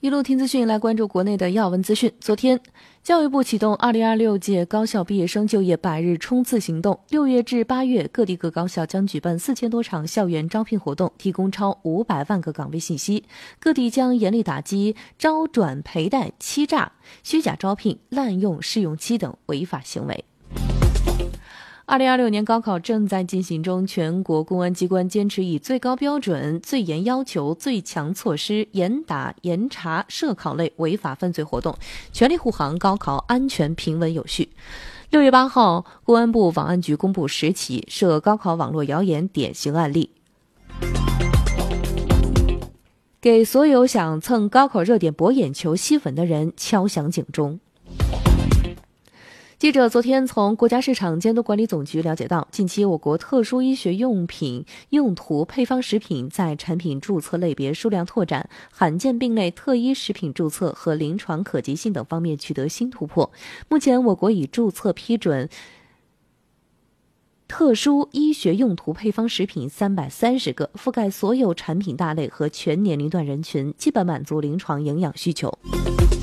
一路听资讯，来关注国内的要闻资讯。昨天，教育部启动2026届高校毕业生就业百日冲刺行动。6月至8月，各地各高校将举办4000多场校园招聘活动，提供超500万个岗位信息。各地将严厉打击招转培贷、欺诈、虚假招聘、滥用试用期等违法行为。2026年高考正在进行中，全国公安机关坚持以最高标准、最严要求、最强措施，严打严查涉考类违法犯罪活动，全力护航高考安全平稳有序。6月8号，公安部网安局公布10起涉高考网络谣言典型案例，给所有想蹭高考热点博眼球吸粉的人敲响警钟。记者昨天从国家市场监督管理总局了解到，近期我国特殊医学用品用途配方食品在产品注册类别数量拓展、罕见病类特医食品注册和临床可及性等方面取得新突破。目前，我国已注册批准特殊医学用途配方食品330个，覆盖所有产品大类和全年龄段人群，基本满足临床营养需求。